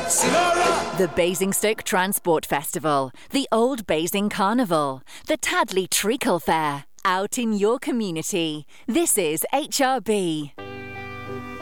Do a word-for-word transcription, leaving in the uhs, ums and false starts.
Sinora! The Basingstoke Transport Festival, the Old Basing Carnival, the Tadley Treacle Fair, out in your community. This is H R B.